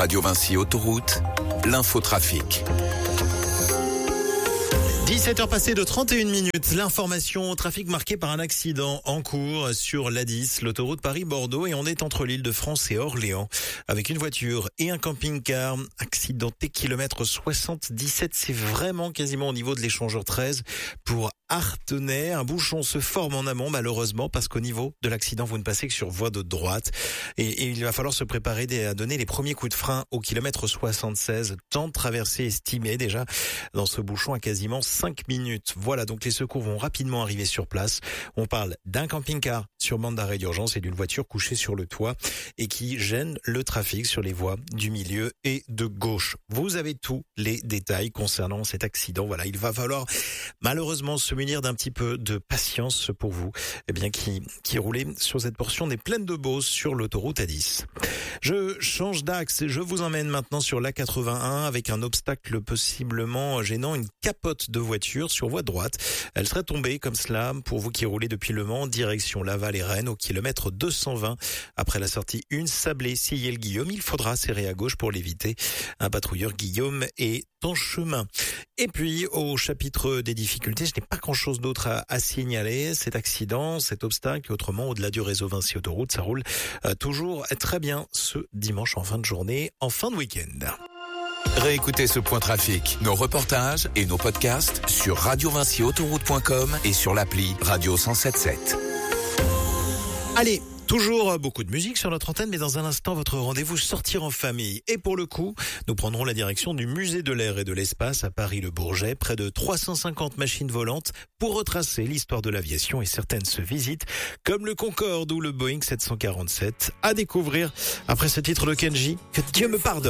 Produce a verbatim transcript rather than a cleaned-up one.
Radio Vinci Autoroute, l'infotrafic. dix-sept heures passées de trente et une minutes. L'information, trafic marqué par un accident en cours sur l'A dix, l'autoroute Paris-Bordeaux, et on est entre l'île de France et Orléans avec une voiture et un camping-car accidenté kilomètre soixante-dix-sept. C'est vraiment quasiment au niveau de l'échangeur treize pour Artenay. Un bouchon se forme en amont malheureusement parce qu'au niveau de l'accident, vous ne passez que sur voie de droite et, et il va falloir se préparer à donner les premiers coups de frein au kilomètre soixante-seize. Temps de traversée estimé déjà dans ce bouchon à quasiment cinq minutes. Voilà, donc les secours vont rapidement arriver sur place. On parle d'un camping-car sur bande d'arrêt d'urgence et d'une voiture couchée sur le toit et qui gêne le trafic sur les voies du milieu et de gauche. Vous avez tous les détails concernant cet accident. Voilà, il va falloir malheureusement se munir d'un petit peu de patience pour vous, eh bien qui qui roulez sur cette portion des Plaines de Beauce sur l'autoroute A dix. Je change d'axe et je vous emmène maintenant sur l'A quatre-vingt-un avec un obstacle possiblement gênant, une capote de voiture sur voie droite. Elle serait tombée comme cela pour vous qui roulez depuis Le Mans, direction Laval et Rennes au kilomètre deux cent vingt. Après la sortie une Sablé-Sillel-Guillaume, il faudra serrer à gauche pour l'éviter. Un patrouilleur Guillaume est en chemin. Et puis, au chapitre des difficultés, je n'ai pas grand-chose d'autre à, à signaler. Cet accident, cet obstacle, autrement, au-delà du réseau Vinci Autoroute, ça roule euh, toujours très bien ce dimanche en fin de journée, en fin de week-end. Réécoutez ce point trafic, nos reportages et nos podcasts sur radio vinci autoroute point com et sur l'appli Radio cent sept sept. Allez, toujours beaucoup de musique sur notre antenne, mais dans un instant, votre rendez-vous sortir en famille. Et pour le coup, nous prendrons la direction du musée de l'air et de l'espace à Paris-le-Bourget. Près de trois cent cinquante machines volantes pour retracer l'histoire de l'aviation et certaines se visitent, comme le Concorde ou le Boeing sept cent quarante-sept. À découvrir après ce titre de Kenji, que Dieu me pardonne.